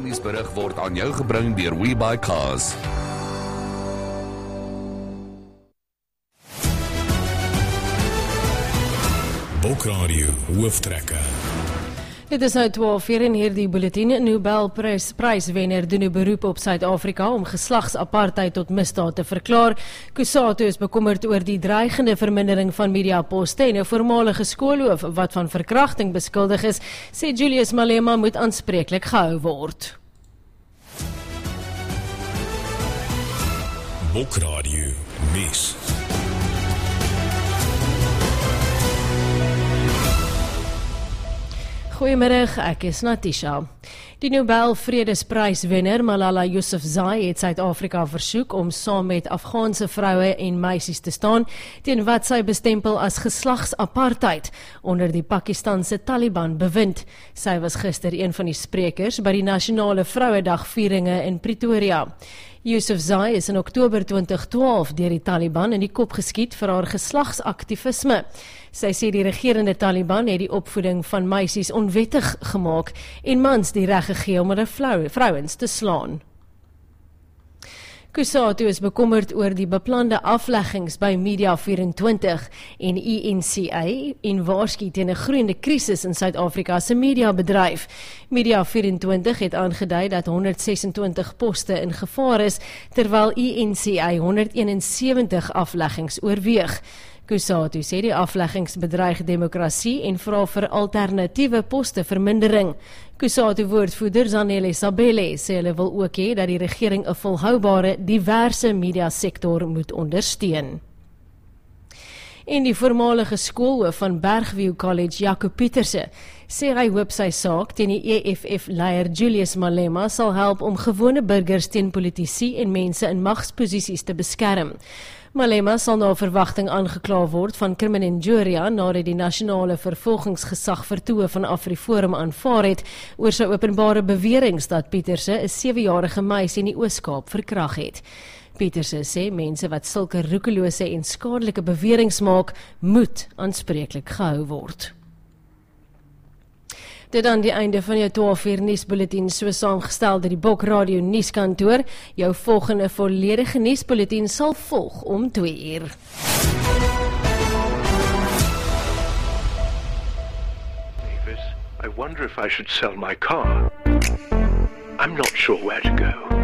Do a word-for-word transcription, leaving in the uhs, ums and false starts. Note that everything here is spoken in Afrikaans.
Nuusberig word aan jou gebring deur WeBuyCars. Bokradio hooftrekke. Dit is nou twaalf uur en hierdie bulletin. Nobelprys pryswenner doen 'n beroep op Suid-Afrika om geslagsapartheid tot misdaad te verklaar. Kusatu is bekommerd oor die dreigende vermindering van mediaposte en 'n voormalige skoolhoof wat van verkrachting beskuldig is, sê Julius Malema moet aanspreeklik gehou word. Bokradio nuus. Goeiemiddag, ek is Natisha. Die Nobel Vredespryswenner Malala Yousafzai het Suid-Afrika versoek om saam met Afghaanse vroue en meisies te staan teen wat sy bestempel as geslagsapartheid onder die Pakistanse Taliban bewind. Sy was gister een van die sprekers by die nasionale Vrouedag-vieringe in Pretoria. Yousafzai is in Oktober twintig twaalf deur die Taliban in die kop geskiet vir haar geslagsaktivisme. Sy sê die regerende Taliban het die opvoeding van meisies onwettig gemaak en mans die reg gegee om hulle vrouens te slaan. Kusatu is bekommerd oor die beplande afleggings by Media vyf en twintig en E N C A en waarsku teen 'n groeiende krisis in Suid-Afrika se mediabedryf. Media vyf en twintig het aangedui dat honderd ses en twintig poste in gevaar is, terwyl E N C A honderd een en sewentig afleggings oorweeg. Kusatu sê die afleggings bedreig demokrasie en vra vir alternatiewe poste vermindering. Kusatu woordvoerder Zanele Sabele sê hulle wil ook hê dat die regering 'n volhoubare, diverse mediasektor moet ondersteun. En die voormalige skoolhoof van Bergview College, Jaco Pieterse, sê hy hoop sy saak teen die E F F-leier Julius Malema sal help om gewone burgers teen politici en mense in magsposisies te beskerm. Malema sal na verwagting aangekla word van crimen injuria nadat die nasionale vervolgingsgesag vir toe van AfriForum aanvaar het oor sy openbare beweringe dat Pieterse 'n sewe-jarige meisie in die Oos-Kaap verkrag het. Pieterse sê mense wat sulke roekelose en skadelike beweringe maak, moet aanspreeklik gehou word. Dit dan die einde van jou twaalf uur nuusbulletin, so saamgestel deur die Bokradio nuuskantoor. Jou volgende volledige nuusbulletin sal volg om twee uur. Mavis, I wonder if I should sell my car. I'm not sure where to go.